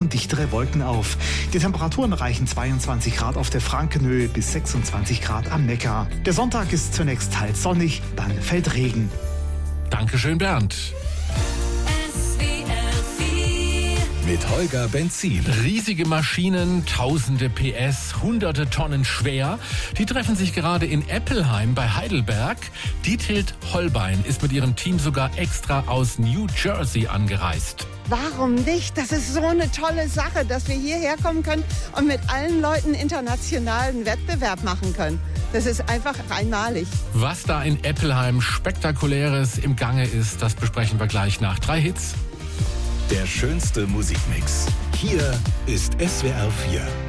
tauchen dichtere Wolken auf. Die Temperaturen erreichen 22 Grad auf der Frankenhöhe bis 26 Grad am Neckar. Der Sonntag ist zunächst teils sonnig, dann fällt Regen. Dankeschön, Bernd. Mit Holger Benzin. Riesige Maschinen, tausende PS, hunderte Tonnen schwer. Die treffen sich gerade in Eppelheim bei Heidelberg. Diethild Holbein ist mit ihrem Team sogar extra aus New Jersey angereist. Warum nicht? Das ist so eine tolle Sache, dass wir hierher kommen können und mit allen Leuten internationalen Wettbewerb machen können. Das ist einfach einmalig. Was da in Eppelheim Spektakuläres im Gange ist, das besprechen wir gleich nach 3 Hits. Der schönste Musikmix. Hier ist SWR 4.